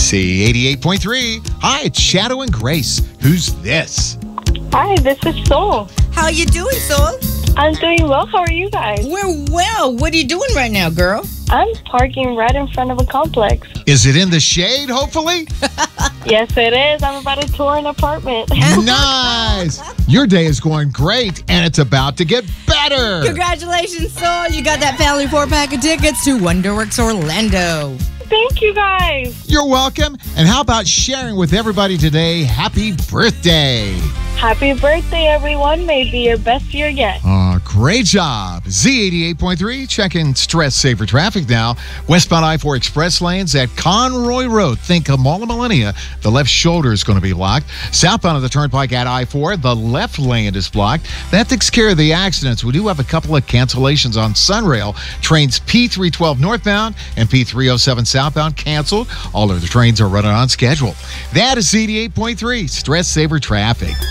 Z88.3. Hi, it's Shadow and Grace. Who's this? Hi, this is Soul. How you doing, Soul? I'm doing well. How are you guys? We're well. What are you doing right now, girl? I'm parking right in front of a complex. Is it in the shade, hopefully? Yes, it is. I'm about to tour an apartment. Nice. Your day is going great, and it's about to get better. Congratulations, Soul. You got that family 4-pack of tickets to Wonderworks Orlando. Thank you, guys. You're welcome. And how about sharing with everybody today, happy birthday? Happy birthday, everyone. May it be your best year yet. Great job. Z88.3, checking stress saver traffic now. Westbound I-4 express lanes at Conroy Road. Think of Mall of Millennia. The left shoulder is going to be blocked. Southbound of the turnpike at I-4, the left lane is blocked. That takes care of the accidents. We do have a couple of cancellations on Sunrail. Trains P312 northbound and P307 southbound canceled. All of the trains are running on schedule. That is Z88.3, stress saver traffic.